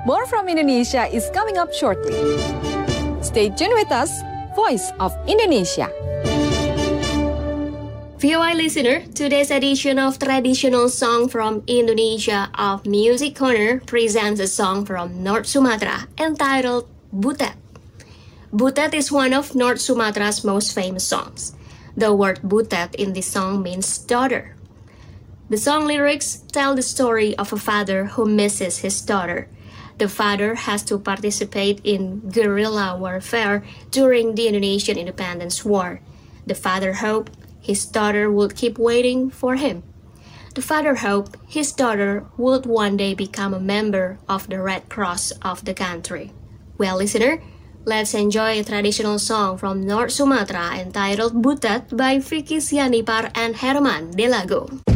More from Indonesia is coming up shortly. Stay tuned with us, Voice of Indonesia. VOA listener, today's edition of Traditional Song from Indonesia of Music Corner presents a song from North Sumatra entitled Butet. Butet is one of North Sumatra's most famous songs. The word Butet in this song means daughter. The song lyrics tell the story of a father who misses his daughter. The father has to participate in guerrilla warfare during the Indonesian Independence War. The father hoped his daughter would keep waiting for him. The father hoped his daughter would one day become a member of the Red Cross of the country. Well, listener, let's enjoy a traditional song from North Sumatra entitled Butet by Vicky Sianipar and Herman Delago.